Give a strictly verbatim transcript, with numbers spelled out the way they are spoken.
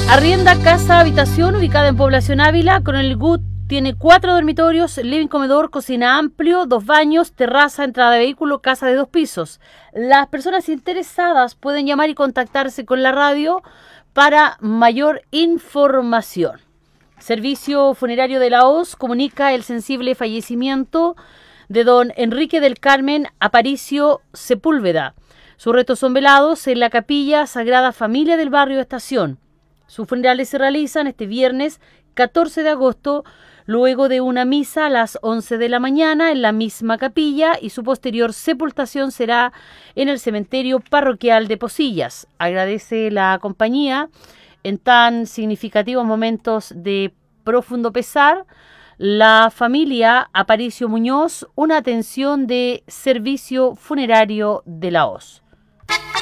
Arrienda casa habitación ubicada en Población Ávila con el G U T. Tiene cuatro dormitorios, living, comedor, cocina amplio, dos baños, terraza, entrada de vehículo, casa de dos pisos. Las personas interesadas pueden llamar y contactarse con la radio para mayor información. Servicio Funerario de la Hoz comunica el sensible fallecimiento de don Enrique del Carmen Aparicio Sepúlveda. Sus restos son velados en la capilla Sagrada Familia del barrio Estación. Sus funerales se realizan este viernes catorce de agosto, luego de una misa a las once de la mañana en la misma capilla, y su posterior sepultación será en el cementerio parroquial de Posillas. Agradece la compañía en tan significativos momentos de profundo pesar. La familia Aparicio Muñoz, una atención de Servicio Funerario de la Hoz.